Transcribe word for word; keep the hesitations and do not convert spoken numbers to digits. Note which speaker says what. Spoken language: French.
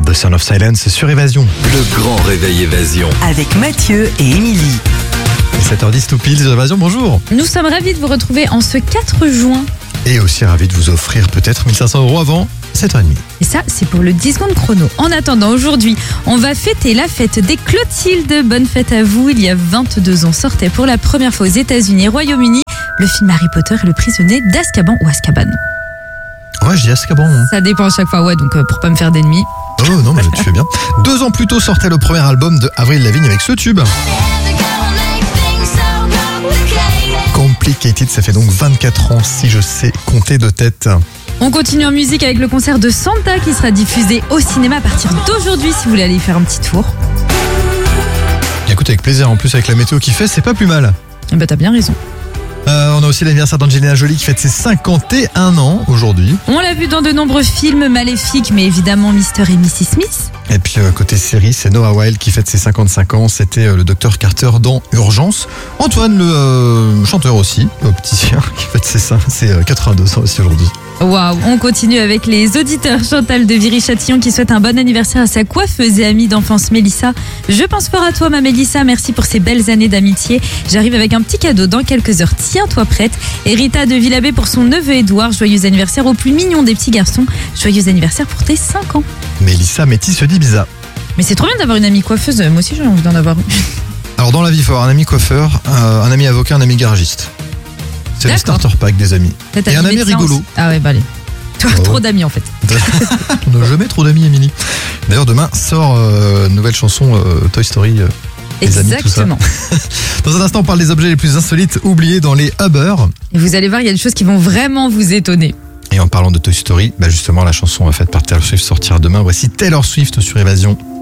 Speaker 1: The Sound of Silence sur Évasion.
Speaker 2: Le grand réveil Évasion.
Speaker 3: Avec Mathieu et Émilie.
Speaker 1: sept heures dix tout pile sur Évasion, bonjour.
Speaker 4: Nous sommes ravis de vous retrouver en ce quatre juin.
Speaker 1: Et aussi ravis de vous offrir peut-être mille cinq cents euros avant sept heures trente.
Speaker 4: Et ça, c'est pour le dix secondes chrono. En attendant, aujourd'hui, on va fêter la fête des Clotilde. Bonne fête à vous. Il y a vingt-deux ans, sortait pour la première fois aux États-Unis et Royaume-Uni le film Harry Potter et le prisonnier d'Azkaban ou Azkaban.
Speaker 1: Ouais, je dis Azkaban. Hein.
Speaker 4: Ça dépend à chaque fois, ouais, donc euh, pour pas me faire d'ennemis.
Speaker 1: Oh non, mais tu fais bien. Deux ans plus tôt sortait le premier album de Avril Lavigne avec ce tube. Complicated, ça fait donc vingt-quatre ans si je sais compter de tête.
Speaker 4: On continue en musique avec le concert de Santa qui sera diffusé au cinéma à partir d'aujourd'hui si vous voulez aller y faire un petit tour.
Speaker 1: Écoute, avec plaisir, en plus avec la météo qui fait, c'est pas plus mal.
Speaker 4: Bah t'as bien raison.
Speaker 1: Euh, on a aussi l'anniversaire d'Angelina Jolie qui fête ses cinquante et un ans aujourd'hui.
Speaker 4: On l'a vu dans de nombreux films maléfiques, mais évidemment mister et missus Smith.
Speaker 1: Et puis euh, côté série, c'est Noah Wilde qui fête ses cinquante-cinq ans. C'était euh, le docteur Carter dans Urgence. Antoine, le euh, chanteur aussi, opticien, qui fête ses, ses euh, quatre-vingt-deux ans aussi aujourd'hui.
Speaker 4: Waouh, on continue avec les auditeurs. Chantal de Viry-Châtillon qui souhaite un bon anniversaire à sa coiffeuse et amie d'enfance Mélissa. Je pense fort à toi ma Mélissa, merci pour ces belles années d'amitié. J'arrive avec un petit cadeau dans quelques heures, tiens-toi prête. Et Rita de Villabé pour son neveu Édouard, joyeux anniversaire au plus mignon des petits garçons. Joyeux anniversaire pour tes cinq ans.
Speaker 1: Mélissa Métis dit bizarre.
Speaker 4: Mais c'est trop bien d'avoir une amie coiffeuse, moi aussi j'ai envie d'en avoir une.
Speaker 1: Alors dans la vie, il faut avoir un ami coiffeur, euh, un ami avocat, un ami garagiste. C'est le
Speaker 4: D'accord.
Speaker 1: starter pack des amis.
Speaker 4: T'as
Speaker 1: Et un ami
Speaker 4: médecin
Speaker 1: rigolo.
Speaker 4: aussi. Ah ouais, bah allez. Toi,
Speaker 1: Oh.
Speaker 4: trop d'amis en fait.
Speaker 1: On n'a jamais trop d'amis, Émilie. D'ailleurs, demain sort euh, nouvelle chanson euh, Toy Story. Euh, les amis, tout ça.
Speaker 4: Exactement.
Speaker 1: Dans un instant, on parle des objets les plus insolites oubliés dans les Uber.
Speaker 4: Et vous allez voir, il y a des choses qui vont vraiment vous étonner.
Speaker 1: Et en parlant de Toy Story, bah justement, la chanson faite par Taylor Swift sortira demain. Voici Taylor Swift sur Évasion.